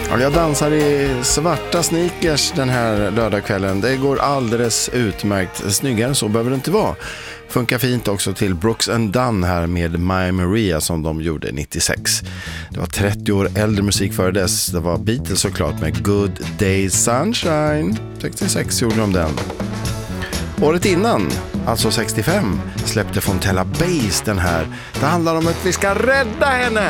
Ja, jag dansar i svarta sneakers den här lördagskvällen. Det går alldeles utmärkt. Snyggare så behöver det inte vara. Funkar fint också till Brooks and Dunn här med My Maria som de gjorde 96. Det var 30 år äldre musik före dess. Det var Beatles såklart med Good Day Sunshine. 66 gjorde de den. Året innan, alltså 65, släppte Fontella Bass den här. Det handlar om att vi ska rädda henne.